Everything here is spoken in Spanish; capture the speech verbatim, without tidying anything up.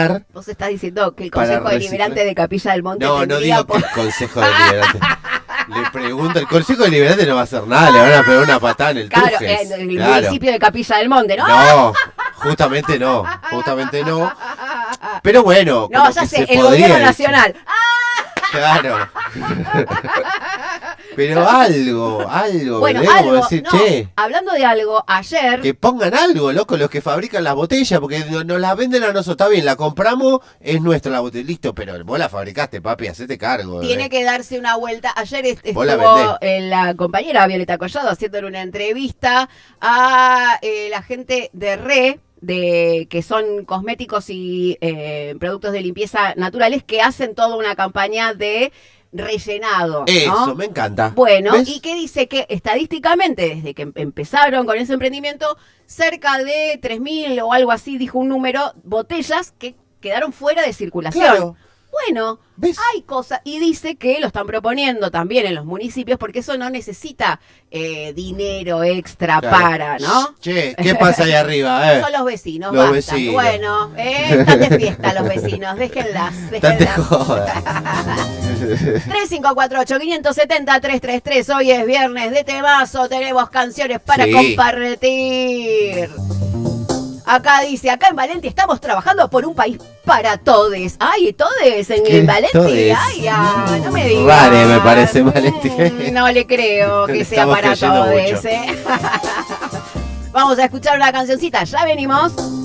Vos estás diciendo que el Consejo Deliberante de Capilla del Monte No, no digo por... que el Consejo Deliberante. Le pregunto, el Consejo Deliberante no va a hacer nada, le van a pegar una patada en el Claro, Tujes. en el Claro. municipio de Capilla del Monte, ¿no? No, justamente no, justamente no. Pero bueno, no, como ya que sé, se el podría gobierno decir. nacional. Claro. Pero algo, algo, Bueno, ¿verdad? Como algo, decir, no, che, hablando de algo, ayer... que pongan algo, loco, los que fabrican las botellas, porque no- nos las venden a nosotros, está bien, la compramos, es nuestra la botella, listo, pero vos la fabricaste, papi, hacete cargo. Tiene eh. que darse una vuelta. Ayer est- Vos la estuvo vendés. eh, la compañera Violeta Collado haciéndole una entrevista a eh, la gente de R E, de que son cosméticos y eh, productos de limpieza naturales, que hacen toda una campaña de rellenado, Eso, ¿no? me encanta. Bueno, ¿Ves? y que dice que estadísticamente, desde que em- empezaron con ese emprendimiento, cerca de tres mil o algo así, dijo un número, botellas que quedaron fuera de circulación. Claro. Bueno, ¿Ves? hay cosas, y dice que lo están proponiendo también en los municipios, porque eso no necesita eh, dinero extra Claro. para, ¿no? Che, ¿qué pasa ahí arriba? Eh? Son los vecinos, Los basta. vecinos. Bueno, eh, están de fiesta los vecinos, déjenlas, Date déjenlas. joda. tres cinco cuatro ocho, cinco siete cero, tres tres tres. Hoy es viernes de temazo. Tenemos canciones para Sí. compartir. Acá dice, acá en Valenti estamos trabajando por un país para todes. Ay, todes en, ¿Qué en Valenti. todes? Ay, ah, no me digas. Rare, me parece, Valenti. Mm, No le creo que sea Estamos para creyendo todes. mucho. ¿eh? Vamos a escuchar una cancioncita. Ya venimos.